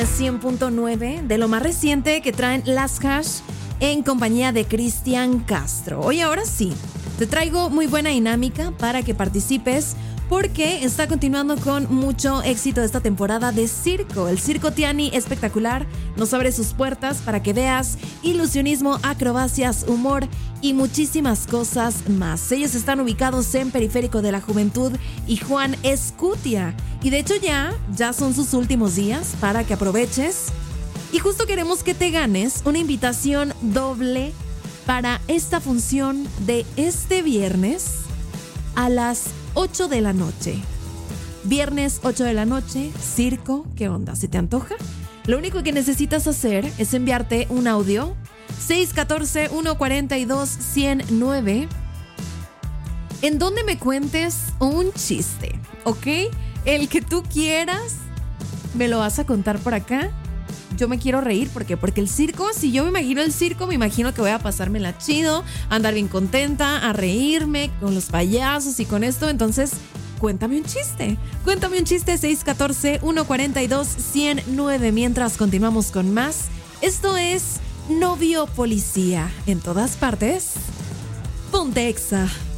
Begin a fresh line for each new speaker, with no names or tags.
100.9 de lo más reciente que traen Las Hash en compañía de Cristian Castro. Hoy ahora sí, te traigo muy buena dinámica para que participes porque está continuando con mucho éxito esta temporada de circo. El Circo Tiani espectacular nos abre sus puertas para que veas ilusionismo, acrobacias, humor y muchísimas cosas más. Ellos están ubicados en Periférico de la Juventud y Juan Escutia. Y de hecho ya son sus últimos días para que aproveches. Y justo queremos que te ganes una invitación doble para esta función de este viernes a las 8 de la noche. Viernes 8 de la noche, circo, ¿qué onda? ¿Se te antoja? Lo único que necesitas hacer es enviarte un audio 614-142-109 en donde me cuentes un chiste, ¿ok? El que tú quieras, me lo vas a contar por acá. Yo me quiero reír, ¿por qué? Porque el circo, si yo me imagino el circo, me imagino que voy a pasármela chido, a andar bien contenta, a reírme con los payasos y con esto. Entonces, cuéntame un chiste, 614-142-109. Mientras continuamos con más, esto es Novio Policía, en todas partes. Ponte Exa.